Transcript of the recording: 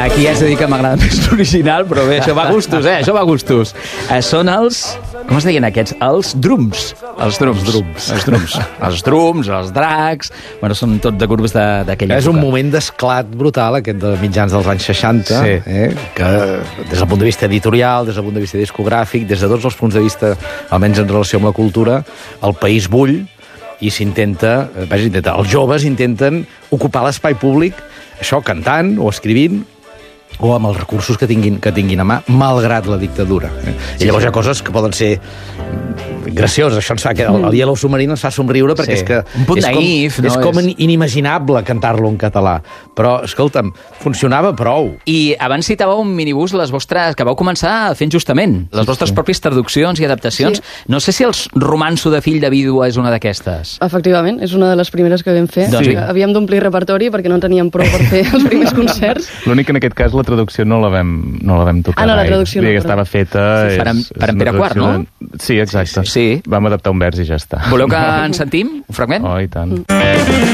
Aquí ja has de dir que m'agrada més l'original, però bé, això va a gustos, això va a gustos. Són els... Com es deien aquests? Els drums. Els drums, els dracs... Bueno, són tot de grups d'aquella època. És un moment d'esclat brutal, aquest de mitjans dels anys 60, que des del punt de vista editorial, des del punt de vista discogràfic, des de tots els punts de vista, almenys en relació amb la cultura, el país bull i els joves intenten ocupar l'espai públic, això cantant o escrivint, o amb els recursos que tinguin a mà, malgrat la dictadura. I llavors hi ha coses que poden ser gracioses. Això ens fa que el Yellow Submarine ens fa somriure perquè és que un punt naïf, és com inimaginable cantar-lo en català. Però, escolta'm, funcionava prou. I abans citàveu un minibús les vostres, que vau començar fent justament, les vostres pròpies traduccions i adaptacions. No sé si els romanço de fill de vídua és una d'aquestes. Efectivament, és una de les primeres que vam fer. Havíem d'omplir repertori perquè no teníem prou per fer els primers concerts. L'únic que en aquest cas la traducció no la vam tocar. La traducció no. Que estava feta... Per en Pere IV, no? Sí, exacte. Sí. Vam adaptar un vers i ja està. Voleu que en sentim un fragment? Oh, i tant.